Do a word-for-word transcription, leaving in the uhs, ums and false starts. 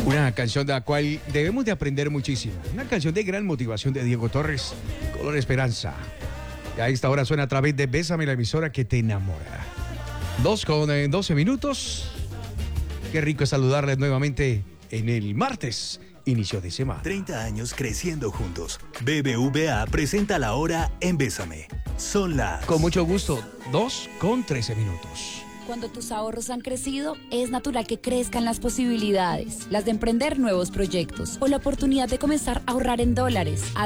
Una canción de la cual debemos de aprender muchísimo. Una canción de gran motivación de Diego Torres, Color Esperanza. Y a esta hora suena a través de Bésame, la emisora que te enamora. Dos con eh, doce minutos. Qué rico es saludarles nuevamente en el martes, inicio de semana. treinta años creciendo juntos. B B V A presenta la hora en Bésame. Son las... Con mucho gusto, dos con trece minutos. Cuando tus ahorros han crecido, es natural que crezcan las posibilidades, las de emprender nuevos proyectos o la oportunidad de comenzar a ahorrar en dólares.